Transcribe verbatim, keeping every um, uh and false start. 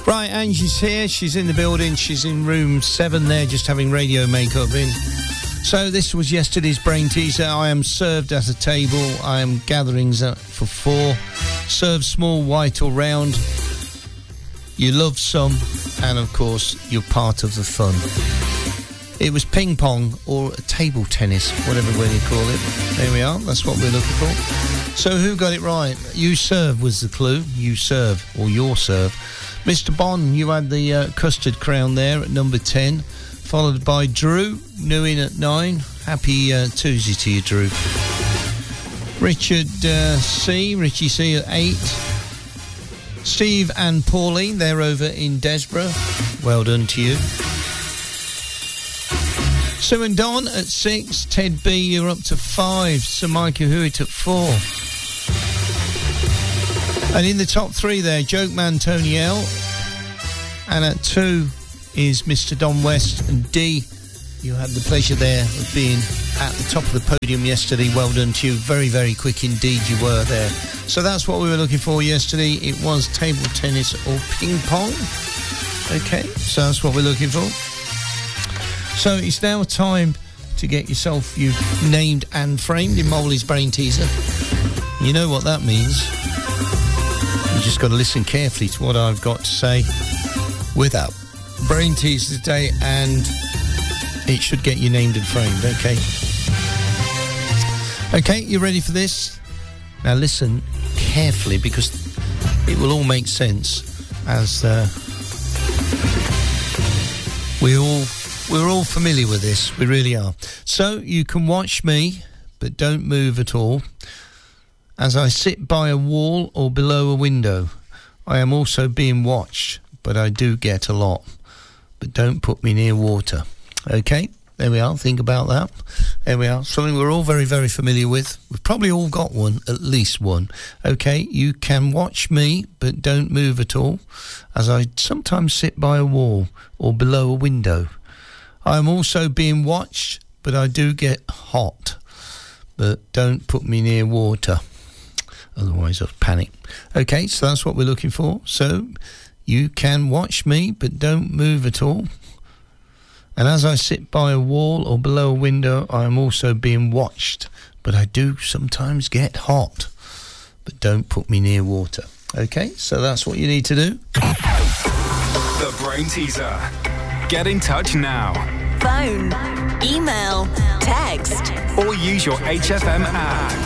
Right, Angie's here. She's in the building. She's in room seven there, just having radio makeup in. So this was yesterday's brain teaser. I am served at a table. I am gatherings for four. Serve small, white or round. You love some, and of course, you're part of the fun. It was ping pong or table tennis, whatever way you call it. There we are. That's what we're looking for. So who got it right? You serve was the clue. You serve, or your serve. Mister Bond, you had the uh, custard crown there at number ten, followed by Drew, new in at nine. Happy uh, Tuesday to you, Drew. Richard uh, C, Richie C at eight. Steve and Pauline, they're over in Desborough. Well done to you. Sue and Don at six. Ted B, you're up to five. Sir Micah Hewitt at four. And in the top three there, Joke Man Tony L. And at two is Mister Don West. And D, you had the pleasure there of being at the top of the podium yesterday. Well done to you. Very, very quick indeed you were there. So that's what we were looking for yesterday. It was table tennis or ping pong. Okay, so that's what we're looking for. So it's now time to get yourself you named and framed in Molly's Brain Teaser. You know what that means. You just got to listen carefully to what I've got to say without Brain Teaser today, and it should get you named and framed, okay? Okay, you ready for this? Now listen carefully, because it will all make sense as uh, we all, we're all familiar with this. We really are. So you can watch me, but don't move at all. As I sit by a wall or below a window, I am also being watched, but I do get a lot. But don't put me near water. Okay, there we are. Think about that. There we are. Something we're all very, very familiar with. We've probably all got one, at least one. Okay, you can watch me, but don't move at all, as I sometimes sit by a wall or below a window. I am also being watched, but I do get hot. But don't put me near water. Otherwise I'll panic. Okay, so that's what we're looking for. So you can watch me, but don't move at all. And as I sit by a wall or below a window, I am also being watched. But I do sometimes get hot. But don't put me near water. Okay, so that's what you need to do. The Brain Teaser. Get in touch now. Phone, email, text, or use your H F M app.